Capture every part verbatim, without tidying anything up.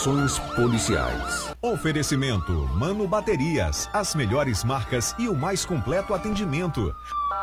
Ações policiais. Oferecimento Mano Baterias, as melhores marcas e o mais completo atendimento.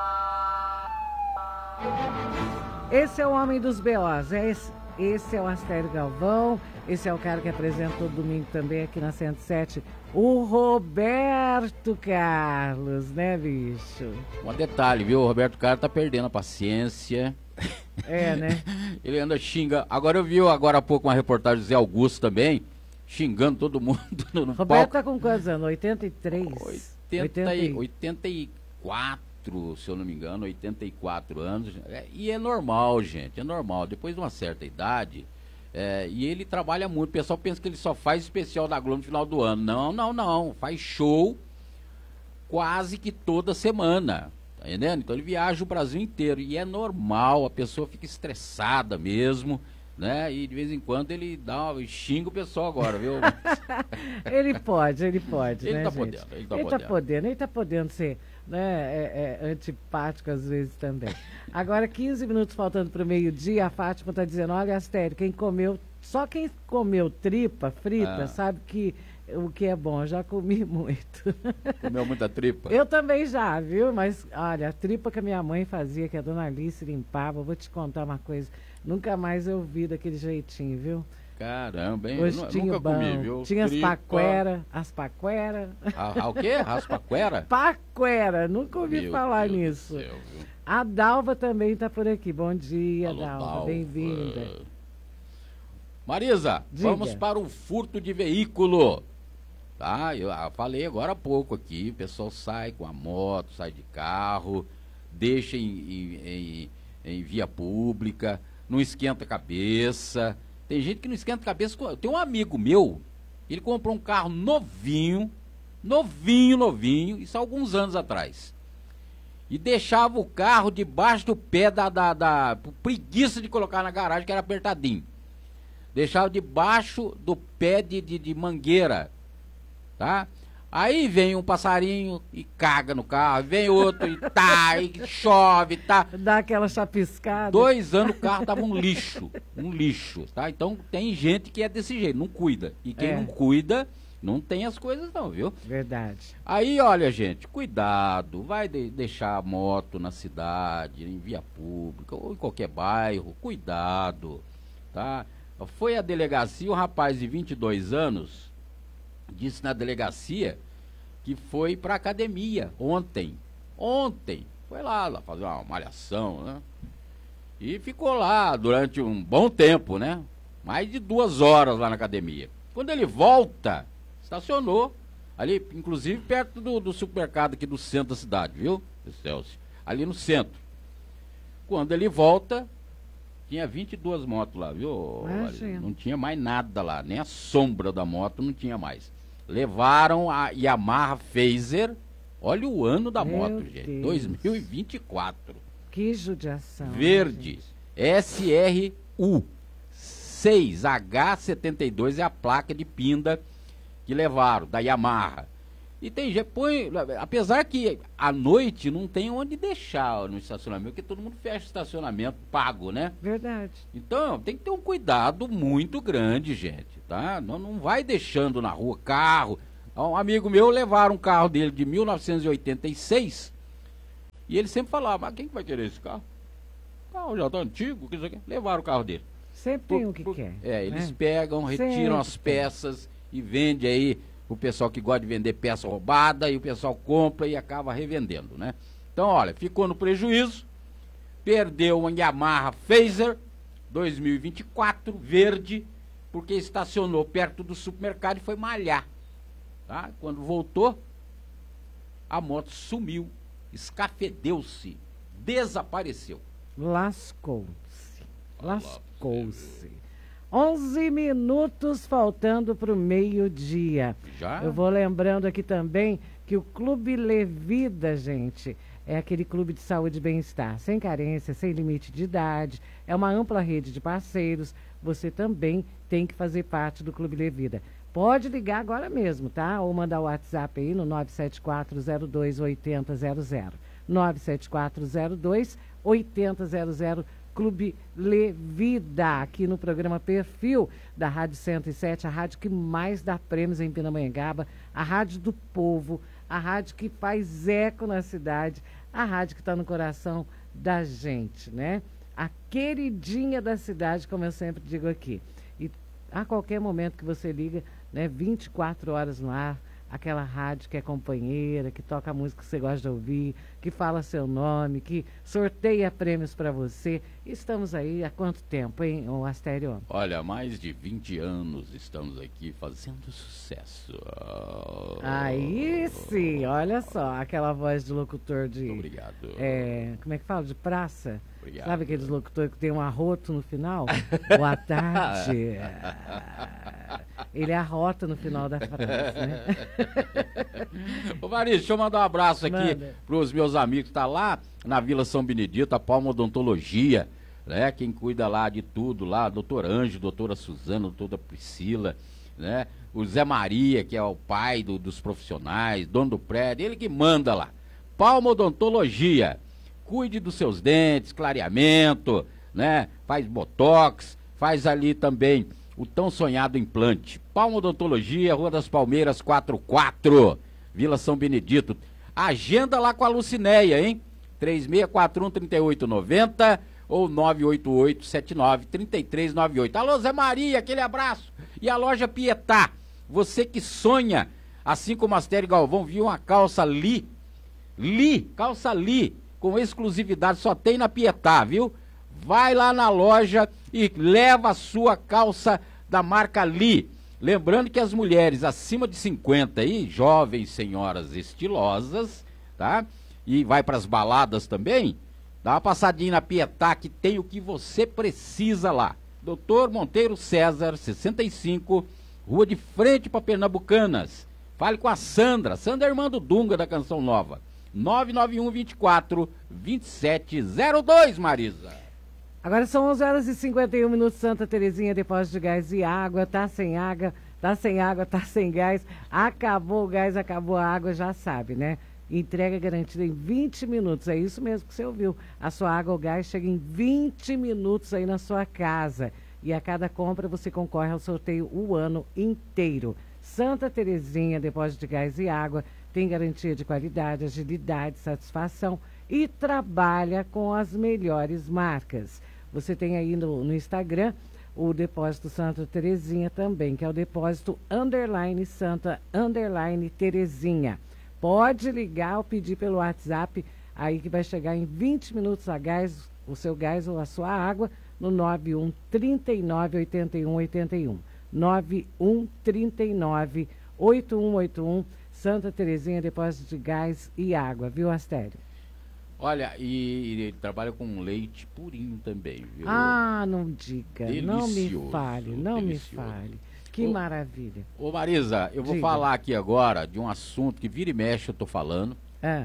Esse é o homem dos B Os, esse, esse é o Astério Galvão, esse é o cara que apresenta todo domingo também aqui na cento e sete, o Roberto Carlos, né, bicho? Um detalhe, viu? O Roberto Carlos tá perdendo a paciência. É, né? Ele anda xingando. Agora eu vi agora há pouco uma reportagem do Zé Augusto também, xingando todo mundo no, no Roberto palco. tá com quantos anos? oitenta e três? oitenta, oitenta e quatro, se eu não me engano, oitenta e quatro anos. É, e é normal, gente, é normal. Depois de uma certa idade, é, e ele trabalha muito. O pessoal pensa que ele só faz especial da Globo no final do ano. Não, não, não. Faz show quase que toda semana. Tá entendendo? Então ele viaja o Brasil inteiro e é normal, a pessoa fica estressada mesmo, né? E de vez em quando ele dá, xinga o pessoal agora, viu? Ele pode, ele pode, ele né, tá gente? podendo, ele tá ele podendo. tá podendo, ele tá podendo ser, né, é, é, antipático às vezes também. Agora, quinze minutos faltando pro meio-dia, a Fátima tá dizendo, olha, Astério, quem comeu, só quem comeu tripa frita, Ah. sabe que o que é bom, eu já comi muito. Comeu muita tripa? Eu também já, viu? Mas, olha, a tripa que a minha mãe fazia, que a dona Alice limpava, eu vou te contar uma coisa, nunca mais eu vi daquele jeitinho, viu? Caramba, hein? Eu nu- Gostinho nunca bom. comi, viu? Tinha as Tripa. paquera, as paquera. A, a, o quê? Raspaquera? Paquera, nunca ouvi Meu falar Deus do nisso. céu, viu? A Dalva também tá por aqui. Bom dia, Alô, Dalva, Dalva. bem-vinda. Marisa, Diga. vamos para um furto de veículo. Tá, eu ah, falei agora há pouco aqui, o pessoal sai com a moto, sai de carro, deixa em, em, em, em via pública, não esquenta a cabeça. Tem gente que não esquenta a cabeça. com- Tem um amigo meu, ele comprou um carro novinho, novinho, novinho, isso há alguns anos atrás. E deixava o carro debaixo do pé da, da, da por preguiça de colocar na garagem, que era apertadinho. Deixava debaixo do pé de, de, de mangueira, tá? Aí vem um passarinho e caga no carro, vem outro e tá, e chove, tá. Dá aquela chapiscada. Dois anos o carro tava um lixo, um lixo, tá? Então tem gente que é desse jeito, não cuida. E quem É. não cuida, não tem as coisas não, viu? Verdade. Aí, olha, gente, cuidado, vai de- deixar a moto na cidade, em via pública, ou em qualquer bairro, cuidado, tá? Foi à delegacia, um rapaz de vinte e dois anos, disse na delegacia que foi pra academia ontem, ontem, foi lá, lá fazer uma malhação, né? E ficou lá durante um bom tempo, né? Mais de duas horas lá na academia. Quando ele volta, estacionou ali, inclusive perto do, do supermercado aqui do centro da cidade, viu, Celso? Ali no centro. Quando ele volta, tinha vinte e duas motos lá, viu? Imagina. Não tinha mais nada lá, nem a sombra da moto não tinha mais. Levaram a Yamaha Phaser, olha o ano da Meu moto, gente, Deus. dois mil e vinte e quatro. Que judiação. Verde, gente. S R U seis H setenta e dois é a placa de pinda que levaram, da Yamaha. E tem gente, põe, apesar que à noite não tem onde deixar no estacionamento, porque todo mundo fecha o estacionamento pago, né? Verdade. Então, tem que ter um cuidado muito grande, gente, tá? Não, não vai deixando na rua carro. Um amigo meu levaram um carro dele de mil novecentos e oitenta e seis e ele sempre falava, mas quem que vai querer esse carro? O carro já tá antigo, o que isso aqui? Levaram o carro dele. Sempre tem Por- o que por- quer. É, eles né? pegam, retiram Sempre as tem. peças e vende aí o pessoal que gosta de vender peça roubada, e o pessoal compra e acaba revendendo, né? Então, olha, ficou no prejuízo, perdeu uma Yamaha Phaser dois mil e vinte e quatro, verde, porque estacionou perto do supermercado e foi malhar, tá? Quando voltou, a moto sumiu, escafedeu-se, desapareceu. Lascou-se. Lascou-se. onze minutos faltando para o meio-dia. Já? Eu vou lembrando aqui também que o Clube Levida, gente, é aquele clube de saúde e bem-estar, sem carência, sem limite de idade, é uma ampla rede de parceiros. Você também tem que fazer parte do Clube Levida. Pode ligar agora mesmo, tá? Ou mandar o WhatsApp aí no nove sete quatro zero dois oito zero zero zero. nove sete quatro zero dois oito zero zero. Clube Levida, aqui no programa Perfil da Rádio cento e sete, a rádio que mais dá prêmios em Pindamonhangaba, a rádio do povo, a rádio que faz eco na cidade, a rádio que está no coração da gente, né? A queridinha da cidade, como eu sempre digo aqui. E a qualquer momento que você liga, né, vinte e quatro horas no ar, aquela rádio que é companheira, que toca a música que você gosta de ouvir, que fala seu nome, que sorteia prêmios para você. Estamos aí há quanto tempo, hein, o Astério? Olha, mais de vinte anos estamos aqui fazendo sucesso. Aí sim, olha só, aquela voz de locutor de... Muito obrigado. É, como é que fala? De praça? Obrigado. Sabe aqueles locutores que tem um arroto no final? Boa tarde. Ele arrota no final da frase, né? Ô Marisa, deixa eu mandar um abraço aqui Manda. pros meus amigos que tá lá na Vila São Benedito, a Palma Odontologia, né? Quem cuida lá de tudo lá, doutor Anjo, doutora Suzana, doutora Priscila, né? O Zé Maria, que é o pai do, dos profissionais, dono do prédio, ele que manda lá. Palma Odontologia, cuide dos seus dentes, clareamento, né? Faz botox, faz ali também o tão sonhado implante. Palma Odontologia, Rua das Palmeiras, quatro quatro, Vila São Benedito. Agenda lá com a Lucinéia, hein? três seis quatro um, três oito nove zero ou nove oito oito sete nove três três nove oito. Alô, Zé Maria, aquele abraço. E a loja Pietá, você que sonha, assim como Astério Galvão, viu uma calça Li, Li, calça Li, com exclusividade, só tem na Pietá, viu? Vai lá na loja e leva a sua calça da marca Li. Lembrando que as mulheres acima de cinquenta aí, jovens senhoras estilosas, tá? E vai para as baladas também, dá uma passadinha na Pietá que tem o que você precisa lá. doutor Monteiro César, sessenta e cinco, rua de frente para Pernambucanas. Fale com a Sandra, Sandra é irmã do Dunga da Canção Nova. nove nove um, vinte e quatro, vinte e sete zero dois, Marisa. Agora são onze horas e cinquenta e um minutos, Santa Terezinha, depósito de gás e água, tá sem água, tá sem água, tá sem gás, acabou o gás, acabou a água, já sabe, né? Entrega garantida em vinte minutos, é isso mesmo que você ouviu. A sua água ou gás chega em vinte minutos aí na sua casa. E a cada compra você concorre ao sorteio o ano inteiro. Santa Terezinha, depósito de gás e água, tem garantia de qualidade, agilidade, satisfação e trabalha com as melhores marcas. Você tem aí no, no Instagram o depósito Santa Terezinha também, que é o depósito underline Santa underline Terezinha. Pode ligar ou pedir pelo WhatsApp, aí que vai chegar em vinte minutos a gás, o seu gás ou a sua água, no nove um, trinta e nove, oitenta e um, oitenta e um. nove um, trinta e nove, oitenta e um, oitenta e um, Santa Terezinha, depósito de gás e água, viu, Astério? Olha, e, e ele trabalha com leite purinho também, viu? Ah, não diga, não me Delicioso, fale, não delicioso. me fale. Que Ô, maravilha. Ô Marisa, eu vou Diga. falar aqui agora de um assunto que vira e mexe eu tô falando. Ah,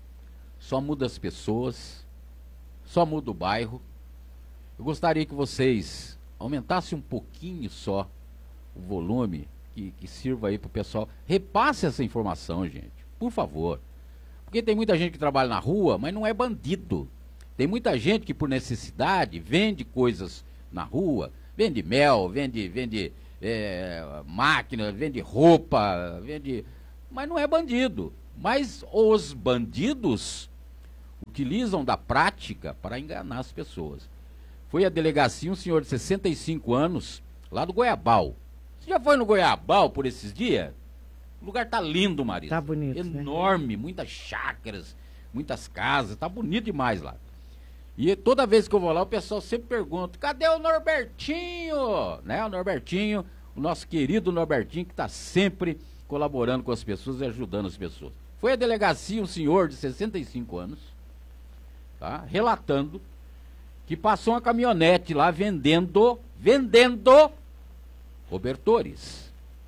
Só muda as pessoas, só muda o bairro. Eu gostaria que vocês aumentassem um pouquinho só o volume, que, que sirva aí pro pessoal. Repasse essa informação, gente, por favor. Porque tem muita gente que trabalha na rua, mas não é bandido. Tem muita gente que por necessidade vende coisas na rua, vende mel, vende, vende é, máquina, vende roupa, vende... mas não é bandido. Mas os bandidos utilizam da prática para enganar as pessoas. Foi a delegacia um senhor de sessenta e cinco anos, lá do Goiabal. Você já foi no Goiabal por esses dias? O lugar tá lindo, Marisa. Tá bonito, enorme, né? Muitas chácaras, muitas casas, tá bonito demais lá. E toda vez que eu vou lá, o pessoal sempre pergunta, cadê o Norbertinho? Né, o Norbertinho, o nosso querido Norbertinho, que tá sempre colaborando com as pessoas e ajudando as pessoas. Foi a delegacia um senhor de sessenta e cinco anos, tá, relatando que passou uma caminhonete lá vendendo, vendendo cobertores.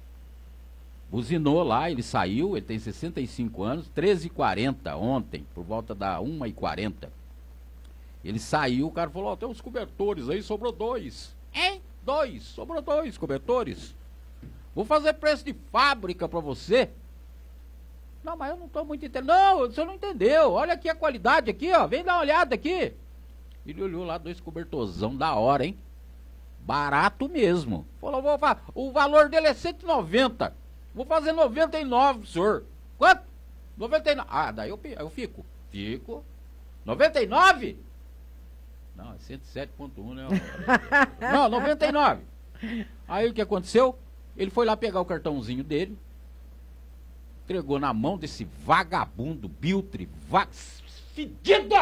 Buzinou lá, ele saiu, ele tem sessenta e cinco anos, treze e quarenta ontem, por volta da uma e quarenta. Ele saiu, o cara falou, ó, oh, tem uns cobertores aí, sobrou dois. Hein? Dois, sobrou dois cobertores. Vou fazer preço de fábrica pra você. Não, mas eu não tô muito entendendo. Não, você não entendeu. Olha aqui a qualidade aqui, ó, vem dar uma olhada aqui. Ele olhou lá, dois cobertorzão da hora, hein? Barato mesmo. Falou, vou fa- o valor dele é cento e noventa. Vou fazer noventa e nove, senhor. Quanto? noventa e nove. Ah, daí eu, pi- eu fico. Fico. noventa e nove? Não, é cento e sete ponto um, né? Não, noventa e nove. Aí o que aconteceu? Ele foi lá pegar o cartãozinho dele, entregou na mão desse vagabundo, biltre, va... fedido!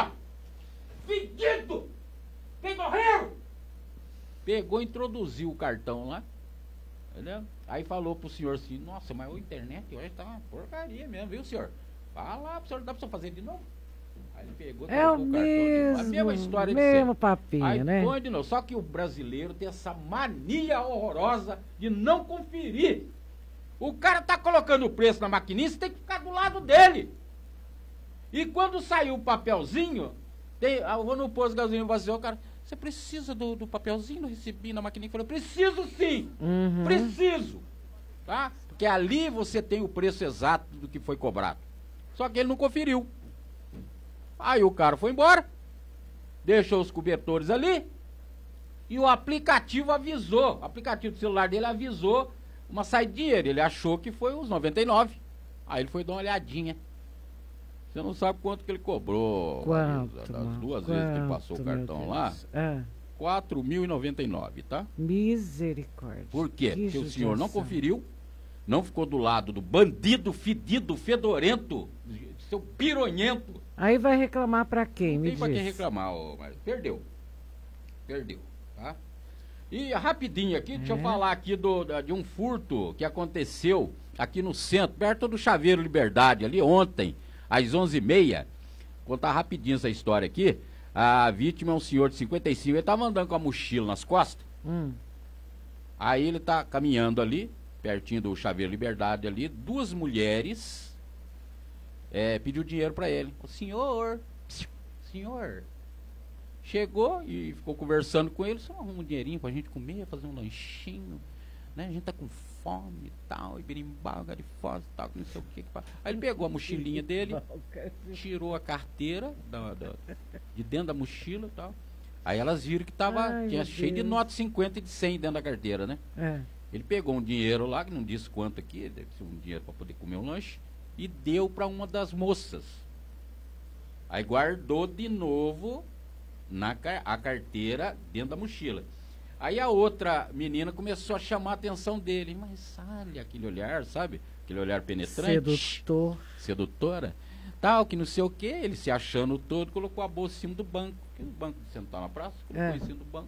Fedido! Quem morreu? Pegou e introduziu o cartão lá, entendeu? Aí falou pro senhor assim, nossa, mas a internet hoje tá uma porcaria mesmo, viu, senhor? Fala lá pro senhor, dá pra você fazer de novo? Aí ele pegou, É o colocou cartão de novo. A mesmo, mesma história de mesmo sempre. papinho, Aí né? põe de novo. Só que o brasileiro tem essa mania horrorosa de não conferir. O cara tá colocando o preço na maquininha, você tem que ficar do lado dele. E quando saiu o papelzinho, tem, eu vou no posto de gasolina vazio, o cara, você precisa do, do papelzinho? Eu recebi na maquininha. Eu falei, preciso sim, Uhum. preciso. Tá? Porque ali você tem o preço exato do que foi cobrado. Só que ele não conferiu. Aí o cara foi embora, deixou os cobertores ali e o aplicativo avisou, o aplicativo do celular dele avisou uma saidinha, ele achou que foi os noventa e nove. Aí ele foi dar uma olhadinha. Você não sabe quanto que ele cobrou, Quanto, Marisa, das mano? duas vezes que ele passou o Quanto, meu cartão Deus? lá, Ah, quatro mil e noventa e nove, tá? misericórdia. Por quê? Que Porque o senhor não judiação. conferiu, não ficou do lado do bandido, fedido, fedorento, seu pironhento. Aí vai reclamar pra quem, Não me tem pra quem diz? reclamar, ô, mas perdeu. Perdeu, tá? E rapidinho aqui, deixa eu É. falar aqui do, da- de um furto que aconteceu aqui no centro, perto do Chaveiro Liberdade, ali ontem, às onze e meia. Vou contar rapidinho essa história aqui. A vítima é um senhor de cinquenta e cinco, ele tava andando com a mochila nas costas. Hum. Aí ele tá caminhando ali, pertinho do Chaveiro Liberdade ali, duas mulheres é, pediu dinheiro pra ele. O senhor, senhor, chegou e ficou conversando com ele, só arruma um dinheirinho pra gente comer, fazer um lanchinho, né? A gente tá com fome e tal, e berimbau, garifose e tal, que não sei o que. que fa- Aí ele pegou a mochilinha dele, tirou a carteira da, da- de dentro da mochila e tal. Aí elas viram que tava, Ai, tinha meu cheio de Deus. nota de cinquenta e de cem dentro da carteira, né? É. Ele pegou um dinheiro lá, que não disse quanto aqui, deve ser um dinheiro para poder comer um lanche, e deu para uma das moças. Aí guardou de novo na car- a carteira dentro da mochila. Aí a outra menina começou a chamar a atenção dele, mas olha aquele olhar, sabe? Aquele olhar penetrante, Sedutor. sedutora, tal, que não sei o que, ele se achando todo, colocou a bolsa em cima do banco, que o banco de sentar na praça, colocou É. em cima do banco.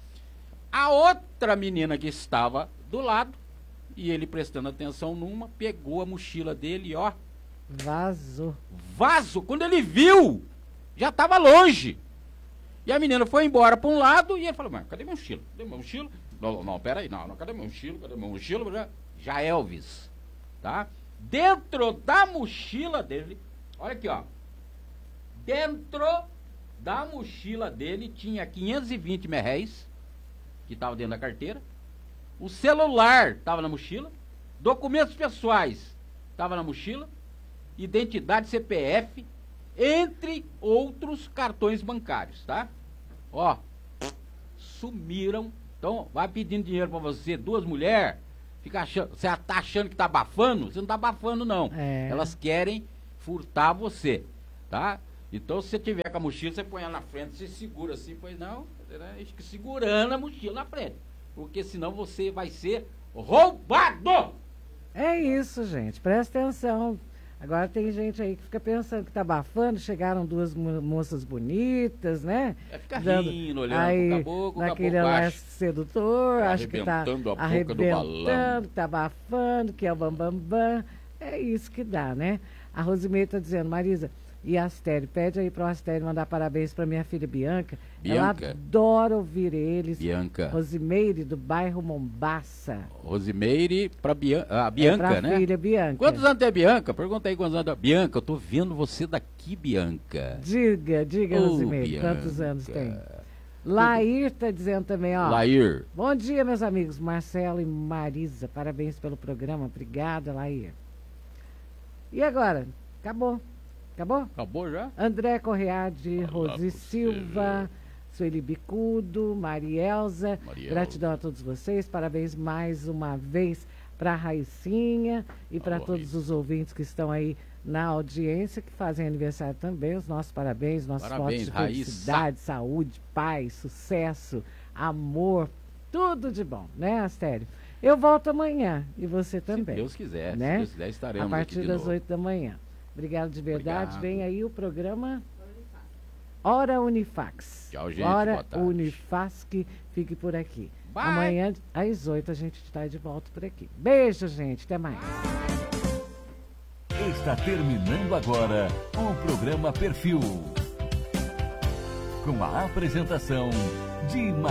A outra menina que estava do lado, e ele prestando atenção numa, pegou a mochila dele e ó, Vazou. vaso, quando ele viu, já estava longe. E a menina foi embora para um lado e ele falou, mas cadê minha mochila? Cadê minha mochila? Não, não, peraí, não, não, cadê minha mochila? Cadê minha mochila? Já, já Elvis, tá? Dentro da mochila dele, olha aqui, ó. Dentro da mochila dele tinha quinhentos e vinte merréis, que estava dentro da carteira. O celular estava na mochila. Documentos pessoais estava na mochila. Identidade, C P F, entre outros cartões bancários, tá? Ó, sumiram. Então, vai pedindo dinheiro pra você, duas mulheres, fica achando, você tá achando que tá abafando? Você não tá abafando, não. É. Elas querem furtar você, tá? Então, se você tiver com a mochila, você põe ela na frente, você segura assim, pois não, né? Fica segurando a mochila na frente, porque senão você vai ser roubado! É isso, gente. Presta atenção. Agora tem gente aí que fica pensando que tá abafando. Chegaram duas mo- moças bonitas, né? É ficar Dando- rindo, olhando aí, pro caboclo, o naquele caboclo olhar acha. sedutor, Tá acho que tá arrebentando a boca do arrebentando, balão. que tá abafando, que é o bambambam. Bam, bam. É isso que dá, né? A Rosimeire tá dizendo, Marisa, e a Astério, pede aí pro Astério mandar parabéns pra minha filha Bianca. Bianca? Ela adora ouvir eles. Bianca. Rosimeire, do bairro Mombaça. Rosimeire pra Bian a É Bianca, pra né? filha Bianca. Quantos anos tem a Bianca? Pergunta aí quantos anos tem a Bianca. Eu tô vendo você daqui, Bianca. Diga, diga, Ô, Rosimeire, Bianca. quantos anos tem? Lair tá dizendo também, ó. Lair. Bom dia, meus amigos, Marcelo e Marisa. Parabéns pelo programa. Obrigada, Lair. E agora? Acabou. Acabou? Acabou já? André Correade, Olá, Rosi você. Silva, Sueli Bicudo, Marielza, Marielza. gratidão a todos vocês, parabéns mais uma vez para a Raicinha e para todos Raíssa. os ouvintes que estão aí na audiência, que fazem aniversário também, os nossos parabéns, nossos Parabéns, votos de Raíssa. felicidade, saúde, paz, sucesso, amor, tudo de bom, né, Astério? Eu volto amanhã e você também. Se Deus quiser, né? se Deus quiser, estaremos a partir aqui de das novo. oito da manhã. Obrigado de verdade. Obrigado. Vem aí o programa Hora Unifax. Tchau, gente. Hora Boa tarde. Unifax, que fique por aqui. Bye. Amanhã, às oito, a gente está de volta por aqui. Beijo, gente. Até mais. Está terminando agora o programa Perfil. Com a apresentação de